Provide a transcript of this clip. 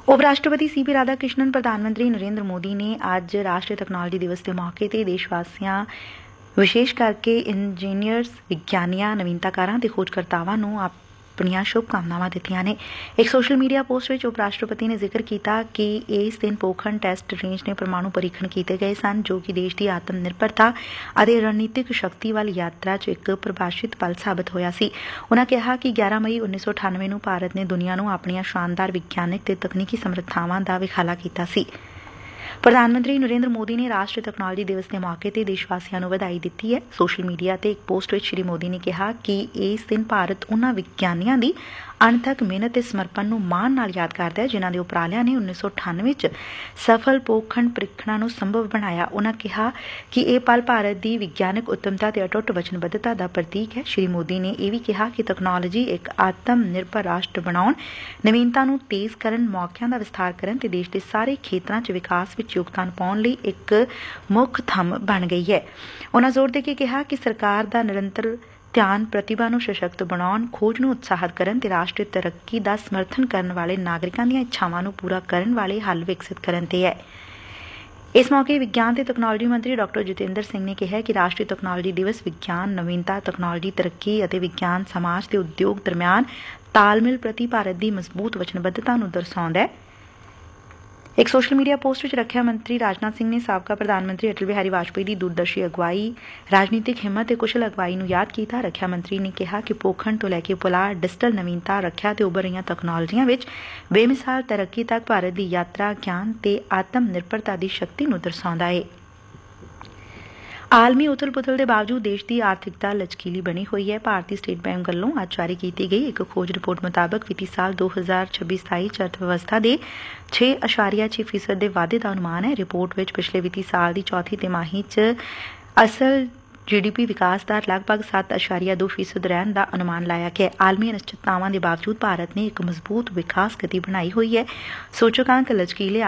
ਉਪ ਰਾਸ਼ਟਰਪਤੀ ਸੀ.ਪੀ. ਰਾਧਾ ਕ੍ਰਿਸ਼ਨਨ ਪ੍ਰਧਾਨ ਮੰਤਰੀ ਨਰੇਂਦਰ ਮੋਦੀ ਨੇ ਅੱਜ ਰਾਸ਼ਟਰੀ ਤਕਨਾਲੋਜੀ ਦਿਵਸ ਦੇ ਮੌਕੇ ਤੇ ਦੇਸ਼ ਵਾਸੀਆਂ ਵਿਸ਼ੇਸ਼ ਕਰਕੇ ਇੰਜੀਨੀਅਰਜ਼, ਵਿਗਿਆਨੀਆਂ, ਨਵੀਨਤਾਕਾਰਾਂ ਤੇ ਖੋਜਕਰਤਾਵਾਂ ਨੂੰ ਆਪਣੀਆਂ ਸ਼ੁਭ ਕਾਮਨਾਵਾਂ ਦਿੱਤੀਆਂ ਨੇ। ਇੱਕ ਸੋਸ਼ਲ ਮੀਡੀਆ ਪੋਸਟ ਵਿੱਚ ਉਪ ਰਾਸ਼ਟਰਪਤੀ ਨੇ ਜ਼ਿਕਰ ਕੀਤਾ ਕਿ ਇਸ ਦਿਨ ਪੋਖਰਣ ਟੈਸਟ ਰੇਂਜ ਨੇ ਪ੍ਰਮਾਣੂ ਪਰੀਖਣ ਕੀਤੇ ਗਏ ਸਨ, ਜੋ ਕਿ ਦੇਸ਼ ਦੀ ਆਤਮ ਨਿਰਭਰਤਾ ਅਤੇ ਰਣਨੀਤਿਕ ਸ਼ਕਤੀ ਵੱਲ ਯਾਤਰਾ 'ਚ ਇੱਕ ਪ੍ਰਭਾਸ਼ਿਤ ਪਲ ਸਾਬਤ ਹੋਇਆ ਸੀ। ਉਨ੍ਹਾਂ ਕਿਹਾ ਕਿ 11 ਮਈ 1998 ਨੂੰ ਭਾਰਤ ਨੇ ਦੁਨੀਆ ਨੂੰ ਆਪਣੀਆਂ ਸ਼ਾਨਦਾਰ ਵਿਗਿਆਨਕ ਤੇ ਤਕਨੀਕੀ ਸਮਰੱਥਾਵਾਂ ਦਾ ਵਿਖਾਲਾ ਕੀਤਾ ਸੀ। ਪ੍ਰਧਾਨ ਮੰਤਰੀ ਨਰੇਂਦਰ ਮੋਦੀ ਨੇ ਰਾਸ਼ਟਰੀ ਤਕਨਾਲੋਜੀ ਦਿਵਸ ਦੇ ਮੌਕੇ ਤੇ ਦੇਸ਼ ਵਾਸੀਆਂ ਨੂੰ ਵਧਾਈ ਦਿੱਤੀ ਹੈ। ਸੋਸ਼ਲ ਮੀਡੀਆ ਤੇ ਇੱਕ ਪੋਸਟ ਵਿੱਚ ਸ੍ਰੀ ਮੋਦੀ ਨੇ ਕਿਹਾ ਕਿ ਇਸ ਦਿਨ ਭਾਰਤ ਉਨ੍ਹਾਂ ਵਿਗਿਆਨੀਆਂ ਦੀ ਅਣਥੱਕ ਮਿਹਨਤ ਤੇ ਸਮਰਪਣ ਨੂੰ ਮਾਣ ਨਾਲ ਯਾਦ ਕਰਦਾ ਹੈ, ਜਿਨ੍ਹਾਂ ਦੇ ਉਪਰਾਲਿਆਂ ਨੇ 1998 ਚ ਸਫਲ ਪੋਖਰਣ ਪ੍ਰੀਖਣਾ ਨੂੰ ਸੰਭਵ ਬਣਾਇਆ। ਉਨ੍ਹਾਂ ਕਿਹਾ ਕਿ ਇਹ ਪਲ ਭਾਰਤ ਦੀ ਵਿਗਿਆਨਕ ਉੱਤਮਤਾ ਤੇ ਅਟੁੱਟ ਵਚਨਬੱਧਤਾ ਦਾ ਪ੍ਰਤੀਕ ਹੈ। ਸ੍ਰੀ ਮੋਦੀ ਨੇ ਇਹ ਵੀ ਕਿਹਾ ਕਿ ਤਕਨਾਲੋਜੀ ਇੱਕ ਆਤਮ ਨਿਰਭਰ ਰਾਸ਼ਟਰ ਬਣਾਉਣ, ਨਵੀਨਤਾ ਨੂੰ ਤੇਜ਼ ਕਰਨ, ਮੌਕਿਆਂ ਦਾ ਵਿਸਥਾਰ ਕਰਨ ਤੇ ਦੇਸ਼ ਦੇ ਸਾਰੇ ਖੇਤਰਾਂ 'ਚ ਵਿਕਾਸ ਵਿੱਚ ਯੋਗਦਾਨ ਪਾਉਣ ਲਈ ਇੱਕ ਮੁੱਖ ਥੰਮ ਬਣ ਗਈ ਹੈ। ਉਨ੍ਹਾਂ ਜ਼ੋਰ ਦੇ ਕੇ ਕਿਹਾ ਕਿ ਸਰਕਾਰ ਦਾ ਨਿਰੰਤਰ ਧਿਆਨ ਪ੍ਰਤਿਭਾ ਨੂੰ ਸਸ਼ਕਤ ਬਣਾਉਣ, ਖੋਜ ਨੂੰ ਉਤਸ਼ਾਹਿਤ ਕਰਨ ਤੇ ਰਾਸ਼ਟਰੀ ਤਰੱਕੀ ਦਾ ਸਮਰਥਨ ਕਰਨ ਵਾਲੇ ਨਾਗਰਿਕਾਂ ਦੀਆਂ ਇੱਛਾਵਾਂ ਨੂੰ ਪੂਰਾ ਕਰਨ ਵਾਲੇ ਹੱਲ ਵਿਕਸਿਤ ਕਰਨ ਤੇ ਹੈ। ਇਸ ਮੌਕੇ ਵਿਗਿਆਨ ਤੇ ਤਕਨਾਲੋਜੀ ਮੰਤਰੀ ਡਾ. ਜਤਿੰਦਰ ਸਿੰਘ ਨੇ ਕਿਹਾ ਕਿ ਰਾਸ਼ਟਰੀ ਤਕਨਾਲੋਜੀ ਦਿਵਸ ਵਿਗਿਆਨ, ਨਵੀਨਤਾ, ਤਕਨਾਲੋਜੀ ਤਰੱਕੀ ਅਤੇ ਵਿਗਿਆਨ ਸਮਾਜ ਤੇ ਉਦਯੋਗ ਦਰਮਿਆਨ ਤਾਲਮੇਲ ਪ੍ਰਤੀ ਭਾਰਤ ਦੀ ਮਜ਼ਬੂਤ ਵਚਨਬੱਧਤਾ ਨੂੰ ਦਰਸਾਉਂਦਾ ਹੈ। ਇੱਕ ਸੋਸ਼ਲ ਮੀਡੀਆ ਪੋਸਟ ਵਿੱਚ ਰੱਖਿਆ ਮੰਤਰੀ ਰਾਜਨਾਥ ਸਿੰਘ ਨੇ ਸਾਬਕਾ ਪ੍ਰਧਾਨ ਮੰਤਰੀ ਅਟਲ ਬਿਹਾਰੀ ਵਾਜਪੇਈ ਦੀ ਦੂਰਦਰਸ਼ੀ ਅਗਵਾਈ, ਰਾਜਨੀਤਿਕ ਹਿੰਮਤ ਤੇ ਕੁਸ਼ਲ ਅਗਵਾਈ ਨੂੰ ਯਾਦ ਕੀਤਾ। ਰੱਖਿਆ ਮੰਤਰੀ ਨੇ ਕਿਹਾ ਕਿ ਪੋਖਰਣ ਤੋਂ ਲੈ ਕੇ ਪੁਲਾੜ, ਡਿਜੀਟਲ ਨਵੀਨਤਾ, ਰੱਖਿਆ ਤੇ ਉੱਭਰ ਰਹੀਆਂ ਤਕਨਾਲੋਜੀਆਂ ਵਿੱਚ ਬੇਮਿਸਾਲ ਤਰੱਕੀ ਤੱਕ ਭਾਰਤ ਦੀ ਯਾਤਰਾ ਗਿਆਨ ਤੇ ਆਤਮ ਨਿਰਭਰਤਾ ਦੀ ਸ਼ਕਤੀ ਨੂੰ ਦਰਸਾਉਂਦਾ ਏ। ਆਲਮੀ ਉਥਲ-ਪੁਥਲ ਦੇ ਬਾਵਜੂਦ ਦੇਸ਼ ਦੀ ਆਰਥਿਕਤਾ ਲਚਕੀਲੀ ਬਣੀ ਹੋਈ ਹੈ। ਭਾਰਤੀ ਸਟੇਟ ਬੈਂਕ ਵੱਲੋਂ ਅੱਜ ਜਾਰੀ ਕੀਤੀ ਗਈ ਇੱਕ ਖੋਜ ਰਿਪੋਰਟ ਮੁਤਾਬਕ ਵਿੱਤੀ ਸਾਲ 2026-27 ਚ ਅਰਥ ਵਿਵਸਥਾ ਦੇ 6.6% ਦੇ ਵਾਧੇ ਦਾ ਅਨੁਮਾਨ ਹੈ। ਰਿਪੋਰਟ ਵਿੱਚ ਪਿਛਲੇ ਵਿੱਤੀ ਸਾਲ ਦੀ ਚੌਥੀ ਤਿਮਾਹੀ ਚ ਅਸਲ GDP ਵਿਕਾਸ ਦਰ ਲਗਭਗ 7.2% ਰਹਿਣ ਦਾ ਅਨੁਮਾਨ ਲਾਇਆ ਗਿਆ। ਆਲਮੀ ਅਨਿਸ਼ਚਿਤਤਾਵਾਂ ਦੇ ਬਾਵਜੂਦ ਭਾਰਤ ਨੇ ਇੱਕ ਮਜ਼ਬੂਤ ਵਿਕਾਸ ਗਤੀ ਬਣਾਈ ਹੋਈ ਹੈ। ਸੂਚਕਾਂਕ ਲਚਕੀਲੇ